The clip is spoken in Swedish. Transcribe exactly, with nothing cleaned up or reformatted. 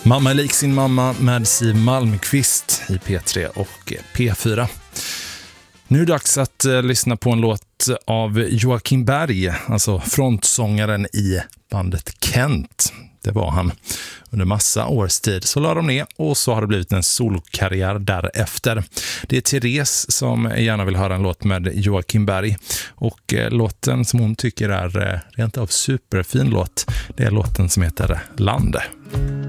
Mamma är lik sin mamma med Siw Malmkvist i P tre och P fyra. Nu är det dags att uh, lyssna på en låt av Joakim Berg, alltså frontsångaren i bandet Kent. Det var han. Under massa års tid så la de ner och så har det blivit en solokarriär därefter. Det är Therese som gärna vill höra en låt med Joakim Berg. Och eh, låten som hon tycker är eh, rent av superfin låt, det är låten som heter Lande.